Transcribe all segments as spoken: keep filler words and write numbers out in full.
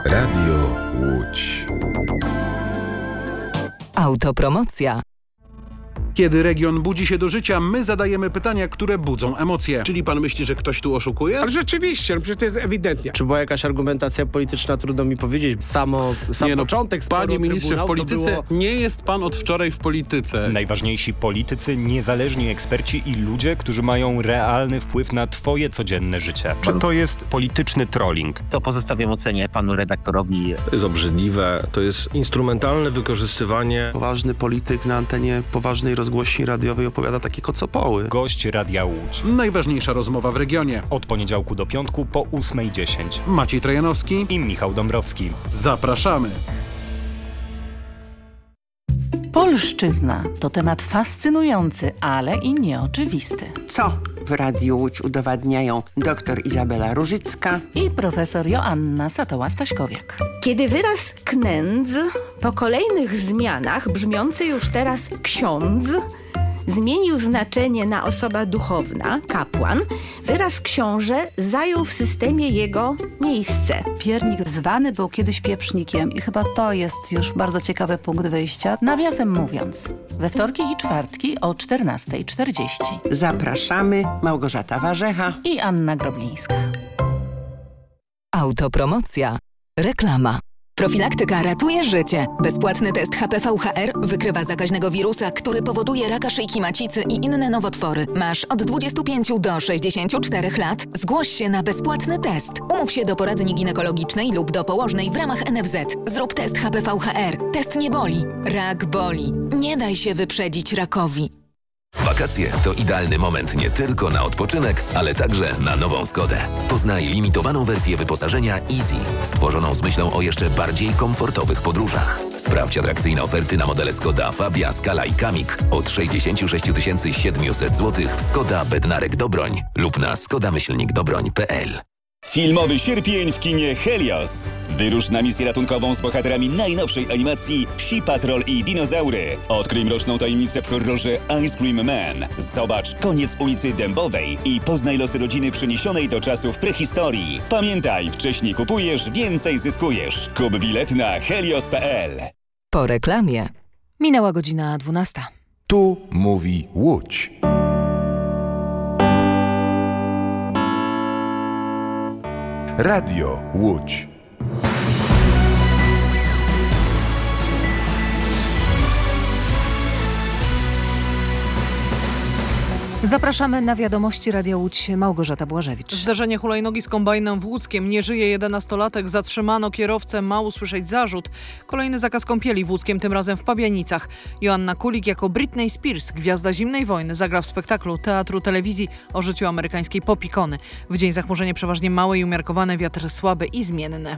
Radio Łódź. Autopromocja. Kiedy region budzi się do życia, my zadajemy pytania, które budzą emocje. Czyli pan myśli, że ktoś tu oszukuje? Ale rzeczywiście, no przecież to jest ewidentnie. Czy była jakaś argumentacja polityczna, trudno mi powiedzieć. Samo, sam nie, no, początek sporu Panie ministrze, w polityce było... nie jest pan od wczoraj w polityce. Najważniejsi politycy, niezależni eksperci i ludzie, którzy mają realny wpływ na twoje codzienne życie. Czy to jest polityczny trolling? To pozostawiam ocenie panu redaktorowi. To jest obrzydliwe, to jest instrumentalne wykorzystywanie. Poważny polityk na antenie poważnej rozgłośni radiowej opowiada takie kocopoły. Gość Radia Łódź. Najważniejsza rozmowa w regionie. Od poniedziałku do piątku po ósmej dziesięć. Maciej Trojanowski i Michał Dąbrowski. Zapraszamy. Polszczyzna to temat fascynujący, ale i nieoczywisty. Co w Radiu Łódź udowadniają dr Izabela Różycka i profesor Joanna Satoła-Staśkowiak. Kiedy wyraz knędz po kolejnych zmianach, brzmiący już teraz ksiądz, zmienił znaczenie na osoba duchowna, kapłan, wyraz książę zajął w systemie jego miejsce. Piernik zwany był kiedyś pieprznikiem i chyba to jest już bardzo ciekawy punkt wyjścia. Nawiasem mówiąc, we wtorki i czwartki o czternasta czterdzieści. Zapraszamy, Małgorzata Warzecha i Anna Groblińska. Autopromocja. Reklama. Profilaktyka ratuje życie. Bezpłatny test H P V H R wykrywa zakaźnego wirusa, który powoduje raka szyjki macicy i inne nowotwory. Masz od dwudziestu pięciu do sześćdziesięciu czterech lat? Zgłoś się na bezpłatny test. Umów się do poradni ginekologicznej lub do położnej w ramach N F Z. Zrób test H P V H R. Test nie boli. Rak boli. Nie daj się wyprzedzić rakowi. Wakacje to idealny moment nie tylko na odpoczynek, ale także na nową Skodę. Poznaj limitowaną wersję wyposażenia Easy, stworzoną z myślą o jeszcze bardziej komfortowych podróżach. Sprawdź atrakcyjne oferty na modele Skoda Fabia, Scala i Kamik od sześćdziesiąt sześć tysięcy siedemset złotych w Skoda Bednarek Dobroń lub na skoda myślnik dobroń kropka p l. Filmowy sierpień w kinie Helios. Wyrusz na misję ratunkową z bohaterami najnowszej animacji Psi Patrol i Dinozaury. Odkryj mroczną tajemnicę w horrorze Ice Cream Man. Zobacz Koniec ulicy Dębowej i poznaj losy rodziny przeniesionej do czasów prehistorii. Pamiętaj, wcześniej kupujesz, więcej zyskujesz. Kup bilet na helios kropka p l. Po reklamie. Minęła godzina dwunasta. Tu mówi Łódź. Radio Łódź. Zapraszamy na wiadomości Radia Łódź, Małgorzata Błażewicz. Zdarzenie hulajnogi z kombajnem w Łódzkiem. Nie żyje jedenastolatek. Zatrzymano kierowcę. Ma usłyszeć zarzut. Kolejny zakaz kąpieli w Łódzkiem, tym razem w Pabianicach. Joanna Kulik jako Britney Spears, gwiazda zimnej wojny, zagra w spektaklu teatru telewizji o życiu amerykańskiej pop-ikony. W dzień zachmurzenie przeważnie małe i umiarkowane, wiatr słaby i zmienny.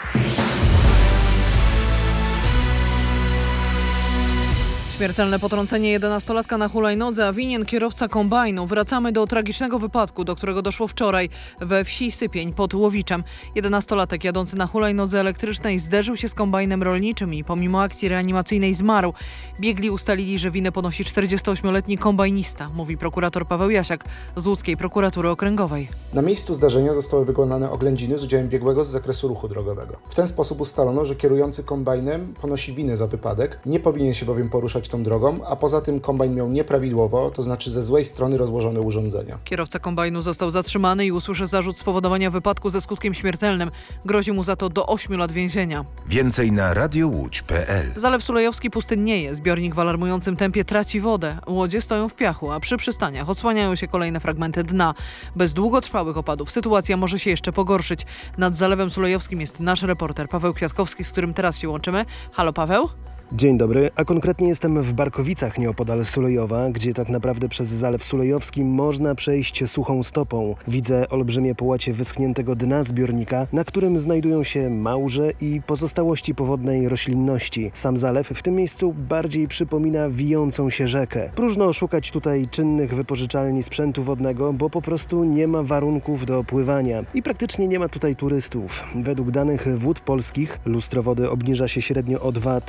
Śmiertelne potrącenie jedenastolatka na hulajnodze, a winien kierowca kombajnu. Wracamy do tragicznego wypadku, do którego doszło wczoraj we wsi Sypień pod Łowiczem. jedenastolatek jadący na hulajnodze elektrycznej zderzył się z kombajnem rolniczym i pomimo akcji reanimacyjnej zmarł. Biegli ustalili, że winę ponosi czterdziestoośmioletni kombajnista, mówi prokurator Paweł Jasiak z Łódzkiej Prokuratury Okręgowej. Na miejscu zdarzenia zostały wykonane oględziny z udziałem biegłego z zakresu ruchu drogowego. W ten sposób ustalono, że kierujący kombajnem ponosi winę za wypadek, nie powinien się bowiem poruszać tą drogą, a poza tym kombajn miał nieprawidłowo, to znaczy ze złej strony rozłożone urządzenia. Kierowca kombajnu został zatrzymany i usłyszy zarzut spowodowania wypadku ze skutkiem śmiertelnym. Grozi mu za to do ośmiu lat więzienia. Więcej na radio łódź kropka p l. Zalew Sulejowski pustynnieje. Zbiornik w alarmującym tempie traci wodę. Łodzie stoją w piachu, a przy przystaniach odsłaniają się kolejne fragmenty dna. Bez długotrwałych opadów sytuacja może się jeszcze pogorszyć. Nad Zalewem Sulejowskim jest nasz reporter Paweł Kwiatkowski, z którym teraz się łączymy. Halo Paweł? Dzień dobry, a konkretnie jestem w Barkowicach nieopodal Sulejowa, gdzie tak naprawdę przez Zalew Sulejowski można przejść suchą stopą. Widzę olbrzymie połacie wyschniętego dna zbiornika, na którym znajdują się małże i pozostałości powodnej roślinności. Sam zalew w tym miejscu bardziej przypomina wijącą się rzekę. Próżno szukać tutaj czynnych wypożyczalni sprzętu wodnego, bo po prostu nie ma warunków do pływania i praktycznie nie ma tutaj turystów. Według danych Wód Polskich lustro wody obniża się średnio o dwa do trzech centymetrów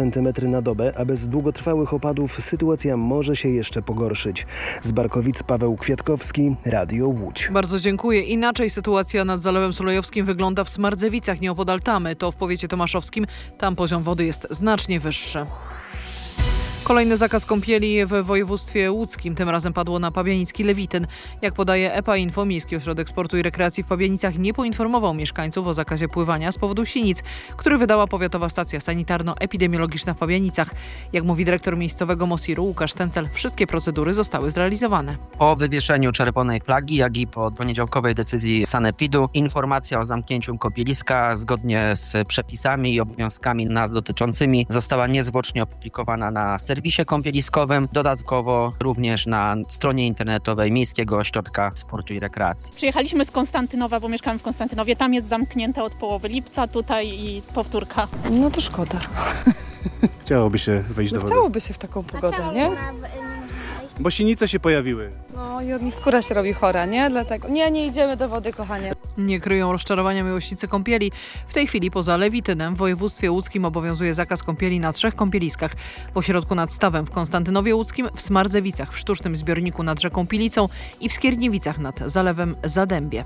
centymetry na dobę, a bez długotrwałych opadów sytuacja może się jeszcze pogorszyć. Z Barkowic Paweł Kwiatkowski, Radio Łódź. Bardzo dziękuję. Inaczej sytuacja nad Zalewem Sulejowskim wygląda w Smardzewicach nieopodal Tamy. To w powiecie tomaszowskim. Tam poziom wody jest znacznie wyższy. Kolejny zakaz kąpieli w województwie łódzkim. Tym razem padło na Pabianicki Lewityn. Jak podaje E P A Info, Miejski Ośrodek Sportu i Rekreacji w Pabianicach nie poinformował mieszkańców o zakazie pływania z powodu sinic, który wydała powiatowa stacja sanitarno-epidemiologiczna w Pabianicach. Jak mówi dyrektor miejscowego Mosiru Łukasz Tencel, wszystkie procedury zostały zrealizowane. Po wywieszeniu czerwonej flagi, jak i po poniedziałkowej decyzji sanepidu, informacja o zamknięciu kąpieliska zgodnie z przepisami i obowiązkami nas dotyczącymi została niezwłocznie opublikowana na serwisie kąpieliskowym, dodatkowo również na stronie internetowej Miejskiego Ośrodka Sportu i Rekreacji. Przyjechaliśmy z Konstantynowa, bo mieszkamy w Konstantynowie. Tam jest zamknięte od połowy lipca, tutaj i powtórka. No to szkoda. Chciałoby się wejść No do wody. chciałoby się w taką pogodę, nie? Bo sinice się pojawiły. No i od nich skóra się robi chora, nie? Dlatego nie, nie idziemy do wody, kochanie. Nie kryją rozczarowania miłośnicy kąpieli. W tej chwili poza Lewitynem w województwie łódzkim obowiązuje zakaz kąpieli na trzech kąpieliskach. W ośrodku nad Stawem w Konstantynowie Łódzkim, w Smardzewicach, w sztucznym zbiorniku nad rzeką Pilicą i w Skierniewicach nad Zalewem Zadębie.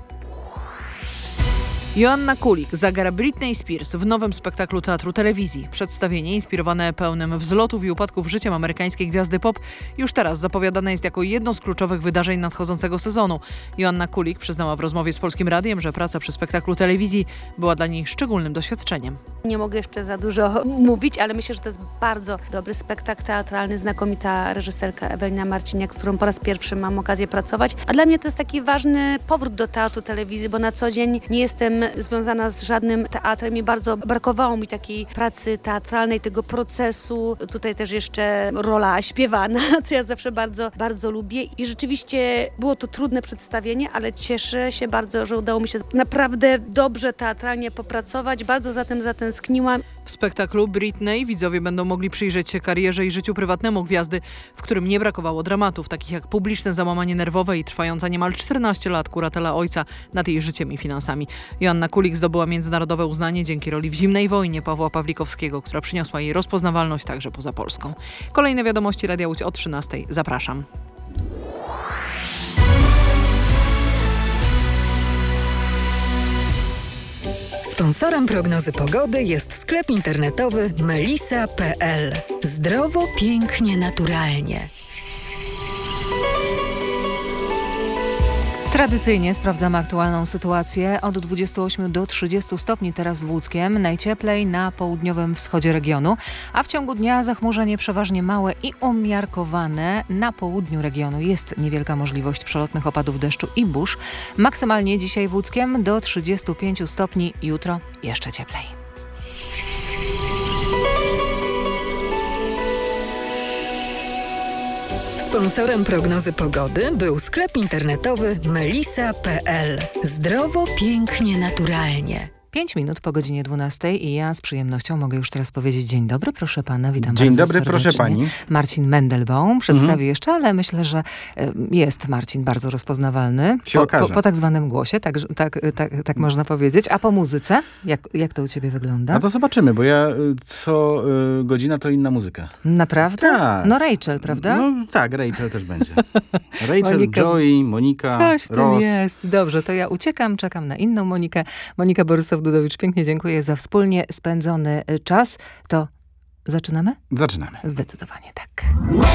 Joanna Kulik zagra Britney Spears w nowym spektaklu Teatru Telewizji. Przedstawienie inspirowane pełnym wzlotów i upadków życiem amerykańskiej gwiazdy pop już teraz zapowiadane jest jako jedno z kluczowych wydarzeń nadchodzącego sezonu. Joanna Kulik przyznała w rozmowie z Polskim Radiem, że praca przy spektaklu Telewizji była dla niej szczególnym doświadczeniem. Nie mogę jeszcze za dużo mówić, ale myślę, że to jest bardzo dobry spektakl teatralny, znakomita reżyserka Ewelina Marciniak, z którą po raz pierwszy mam okazję pracować. A dla mnie to jest taki ważny powrót do Teatru Telewizji, bo na co dzień nie jestem związana z żadnym teatrem i bardzo brakowało mi takiej pracy teatralnej, tego procesu. Tutaj też jeszcze rola śpiewana, co ja zawsze bardzo, bardzo lubię. I rzeczywiście było to trudne przedstawienie, ale cieszę się bardzo, że udało mi się naprawdę dobrze teatralnie popracować. Bardzo za tym zatęskniłam. W spektaklu Britney widzowie będą mogli przyjrzeć się karierze i życiu prywatnemu gwiazdy, w którym nie brakowało dramatów, takich jak publiczne załamanie nerwowe i trwająca niemal czternaście lat kuratela ojca nad jej życiem i finansami. Joanna Kulik zdobyła międzynarodowe uznanie dzięki roli w Zimnej wojnie Pawła Pawlikowskiego, która przyniosła jej rozpoznawalność także poza Polską. Kolejne wiadomości Radia Łódź o trzynastej. Zapraszam. Sponsorem prognozy pogody jest sklep internetowy melisa kropka p l. Zdrowo, pięknie, naturalnie. Tradycyjnie sprawdzamy aktualną sytuację. Od dwudziestu ośmiu do trzydziestu stopni teraz w Łódzkiem, najcieplej na południowym wschodzie regionu, a w ciągu dnia zachmurzenie przeważnie małe i umiarkowane. Na południu regionu jest niewielka możliwość przelotnych opadów deszczu i burz. Maksymalnie dzisiaj w Łódzkiem do trzydziestu pięciu stopni, jutro jeszcze cieplej. Sponsorem prognozy pogody był sklep internetowy melisa kropka p l. Zdrowo, pięknie, naturalnie. Pięć minut po godzinie dwunastej i ja z przyjemnością mogę już teraz powiedzieć dzień dobry, proszę pana, witam Dzień bardzo dobry, serdecznie. proszę pani. Marcin Mendelbaum przedstawi Mhm. jeszcze, ale myślę, że jest Marcin bardzo rozpoznawalny Się po, okaże. po, po tak zwanym głosie, tak, tak, tak, tak można powiedzieć. A po muzyce? Jak, jak to u ciebie wygląda? No to zobaczymy, bo ja y, co y, godzina to inna muzyka. Naprawdę? Tak. No Rachel, prawda? No tak, Rachel też będzie. Rachel, Monika- Joey, Monika, Coś w tym Ross. jest. Dobrze, to ja uciekam, czekam na inną Monikę. Monika Borysow-Dudowicz, pięknie dziękuję za wspólnie spędzony czas. To zaczynamy? Zaczynamy. Zdecydowanie tak.